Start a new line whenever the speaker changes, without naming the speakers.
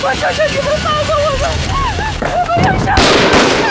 求求你们放过我们！我们要上！